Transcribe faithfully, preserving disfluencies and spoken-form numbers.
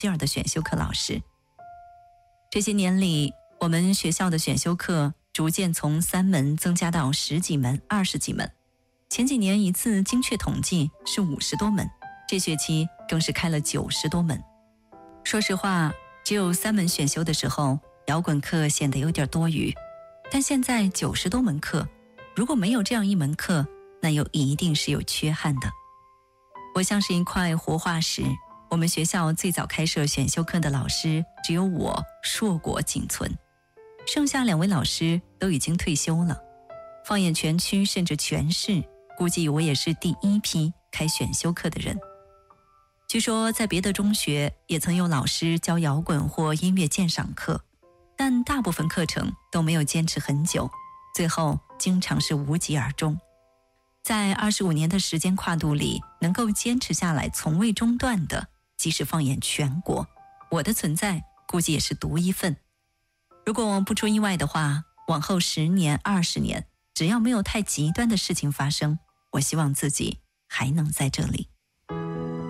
第二的选修课老师。这些年里，我们学校的选修课逐渐从三门增加到十几门、二十几门。前几年一次精确统计是五十多门，这学期更是开了九十多门。说实话，只有三门选修的时候，摇滚课显得有点多余。但现在九十多门课，如果没有这样一门课，那又一定是有缺憾的。我像是一块活化石，我们学校最早开设选修课的老师只有我硕果仅存，剩下两位老师都已经退休了。放眼全区甚至全市，估计我也是第一批开选修课的人。据说在别的中学也曾有老师教摇滚或音乐鉴赏课，但大部分课程都没有坚持很久，最后经常是无疾而终。在二十五年的时间跨度里，能够坚持下来从未中断的，即使放眼全国，我的存在估计也是独一份。如果不出意外的话，往后十年、二十年，只要没有太极端的事情发生，我希望自己还能在这里。